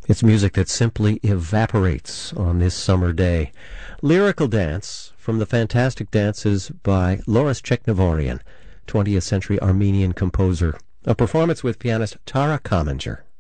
It's music that simply evaporates on this summer day. Lyrical Dance from the Fantastic Dances by Loris Cheknevorian, 20th century Armenian composer. A performance with pianist Tara Kamenger.